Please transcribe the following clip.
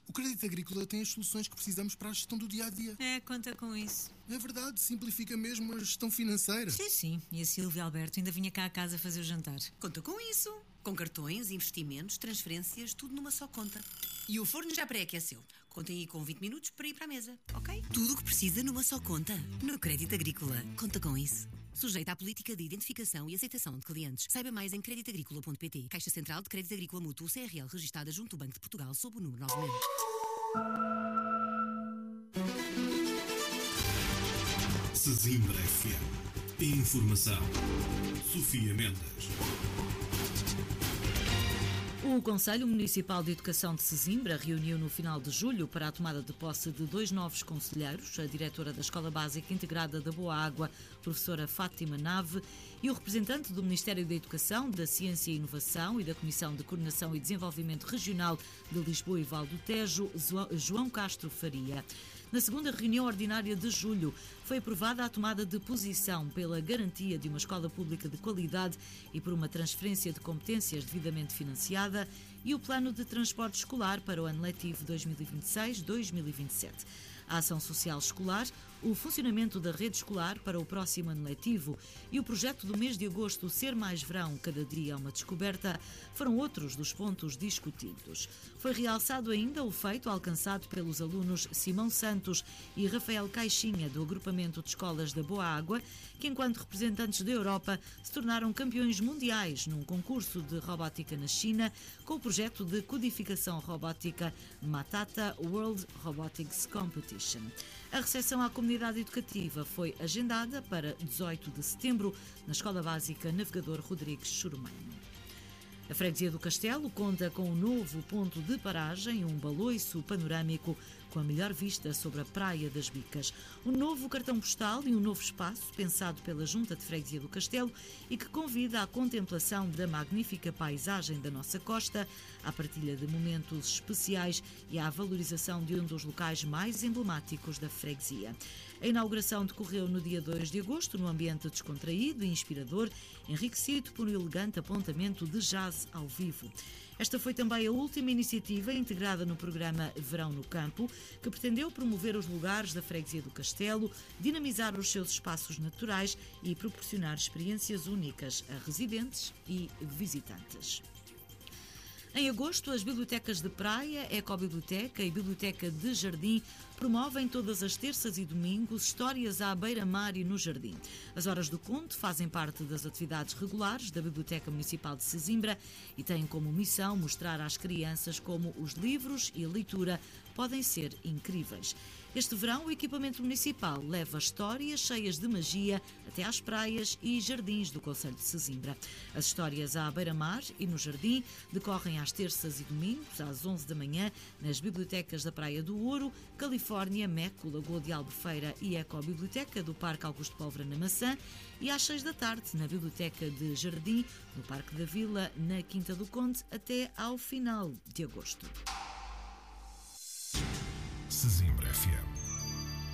O Crédito Agrícola tem as soluções que precisamos para a gestão do dia-a-dia. Conta com isso. É verdade, simplifica mesmo a gestão financeira. Sim. E a Silvia Alberto ainda vinha cá a casa fazer o jantar. Conta com isso. Com cartões, investimentos, transferências, tudo numa só conta. E o forno já pré-aqueceu. Contem aí com 20 minutos para ir para a mesa, ok? Tudo o que precisa numa só conta. No Crédito Agrícola. Conta com isso. Sujeita à política de identificação e aceitação de clientes. Saiba mais em creditagricola.pt. Caixa Central de Crédito Agrícola Mútuo CRL, registada junto ao Banco de Portugal, sob o número 9000. Sesimbra FM. Informação. Sofia Mendes. O Conselho Municipal de Educação de Sesimbra reuniu no final de julho para a tomada de posse de 2 novos conselheiros, a diretora da Escola Básica Integrada da Boa Água, professora Fátima Nave, e o representante do Ministério da Educação, da Ciência e Inovação e da Comissão de Coordenação e Desenvolvimento Regional de Lisboa e Val do Tejo, João Castro Faria. Na segunda reunião ordinária de julho, foi aprovada a tomada de posição pela garantia de uma escola pública de qualidade e por uma transferência de competências devidamente financiada e o plano de transporte escolar para o ano letivo 2026-2027. A ação social escolar, o funcionamento da rede escolar para o próximo ano letivo e o projeto do mês de agosto Ser Mais Verão, cada dia uma descoberta, foram outros dos pontos discutidos. Foi realçado ainda o feito alcançado pelos alunos Simão Santos e Rafael Caixinha, do agrupamento de escolas da Boa Água, que enquanto representantes da Europa se tornaram campeões mundiais num concurso de robótica na China, com o projeto de codificação robótica Matata World Robotics Competition. A recepção à comunidade educativa foi agendada para 18 de setembro na Escola Básica Navegador Rodrigues Chorumano. A Freguesia do Castelo conta com um novo ponto de paragem, um baloiço panorâmico com a melhor vista sobre a Praia das Bicas. Um novo cartão postal e um novo espaço pensado pela Junta de Freguesia do Castelo e que convida à contemplação da magnífica paisagem da nossa costa, à partilha de momentos especiais e à valorização de um dos locais mais emblemáticos da freguesia. A inauguração decorreu no dia 2 de agosto, num ambiente descontraído e inspirador, enriquecido por um elegante apontamento de jazz ao vivo. Esta foi também a última iniciativa integrada no programa Verão no Campo, que pretendeu promover os lugares da freguesia do Castelo, dinamizar os seus espaços naturais e proporcionar experiências únicas a residentes e visitantes. Em agosto, as bibliotecas de praia, Ecobiblioteca e Biblioteca de Jardim promovem todas as terças e domingos histórias à beira-mar e no jardim. As Horas do Conto fazem parte das atividades regulares da Biblioteca Municipal de Sesimbra e têm como missão mostrar às crianças como os livros e a leitura podem ser incríveis. Este verão, o equipamento municipal leva histórias cheias de magia até às praias e jardins do concelho de Sesimbra. As histórias à beira-mar e no jardim decorrem às terças e domingos, às 11 da manhã, nas bibliotecas da Praia do Ouro, Califórnia, Meco, Lagoa de Albufeira e Ecobiblioteca do Parque Augusto Pólvora na Maçã e às 6 da tarde na Biblioteca de Jardim, no Parque da Vila, na Quinta do Conde, até ao final de agosto. Sesimbra FM.